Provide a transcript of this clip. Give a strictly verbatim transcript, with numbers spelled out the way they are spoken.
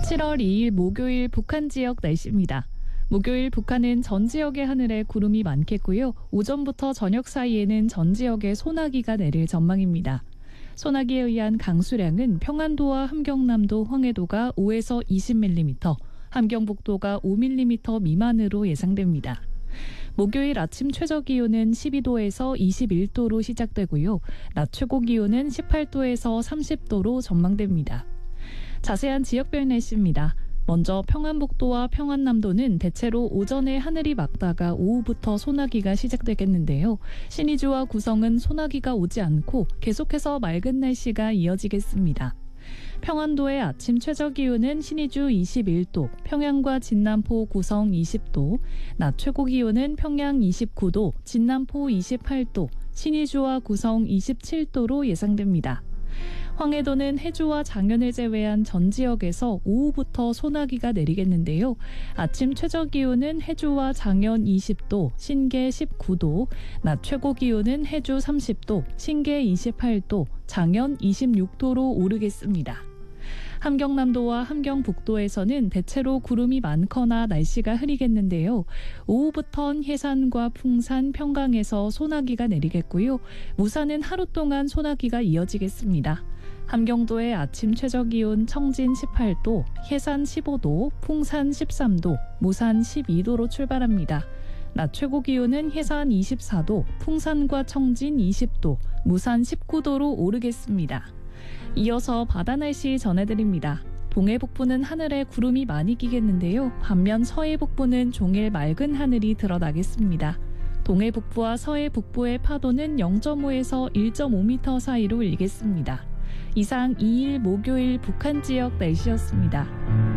칠월 이일 목요일 북한 지역 날씨입니다. 목요일 북한은 전 지역의 하늘에 구름이 많겠고요. 오전부터 저녁 사이에는 전 지역에 소나기가 내릴 전망입니다. 소나기에 의한 강수량은 평안도와 함경남도, 황해도가 오에서 이십 밀리미터, 함경북도가 오 밀리미터 미만으로 예상됩니다. 목요일 아침 최저기온은 십이도에서 이십일도로 시작되고요. 낮 최고기온은 십팔도에서 삼십도로 전망됩니다. 자세한 지역별 날씨입니다. 먼저 평안북도와 평안남도는 대체로 오전에 하늘이 맑다가 오후부터 소나기가 시작되겠는데요. 신의주와 구성은 소나기가 오지 않고 계속해서 맑은 날씨가 이어지겠습니다. 평안도의 아침 최저기온은 신의주 이십일도, 평양과 진남포, 구성 이십도, 낮 최고기온은 평양 이십구도, 진남포 이십팔도, 신의주와 구성 이십칠도로 예상됩니다. 황해도는 해주와 장현을 제외한 전 지역에서 오후부터 소나기가 내리겠는데요. 아침 최저기온은 해주와 장현 이십도, 신계 십구도, 낮 최고기온은 해주 삼십도, 신계 이십팔도, 장현 이십육도로 오르겠습니다. 함경남도와 함경북도에서는 대체로 구름이 많거나 날씨가 흐리겠는데요. 오후부턴 해산과 풍산, 평강에서 소나기가 내리겠고요. 무산은 하루 동안 소나기가 이어지겠습니다. 함경도의 아침 최저기온 청진 십팔도, 해산 십오도, 풍산 십삼도, 무산 십이도로 출발합니다. 낮 최고기온은 해산 이십사도, 풍산과 청진 이십도, 무산 십구도로 오르겠습니다. 이어서 바다 날씨 전해드립니다. 동해 북부는 하늘에 구름이 많이 끼겠는데요. 반면 서해 북부는 종일 맑은 하늘이 드러나겠습니다. 동해 북부와 서해 북부의 파도는 영점오에서 일점오 미터 사이로 일겠습니다. 이상 이일 목요일 북한 지역 날씨였습니다.